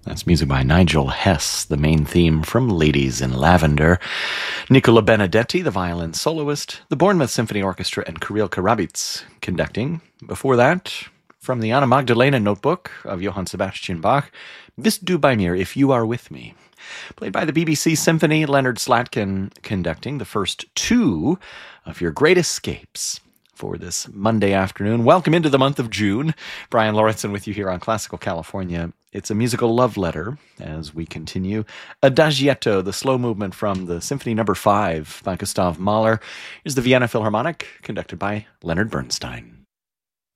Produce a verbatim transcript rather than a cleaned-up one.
That's music by Nigel Hess, the main theme from Ladies in Lavender. Nicola Benedetti, the violin soloist, the Bournemouth Symphony Orchestra, and Kirill Karabits conducting. Before that, from the Anna Magdalena Notebook of Johann Sebastian Bach, Bist du bei mir, If You Are With Me. Played by the B B C Symphony, Leonard Slatkin conducting the first two of your great escapes for this Monday afternoon. Welcome into the month of June. Brian Lauritsen with you here on Classical California. It's a musical love letter as we continue. Adagietto, the slow movement from the Symphony Number five by Gustav Mahler, is the Vienna Philharmonic, conducted by Leonard Bernstein.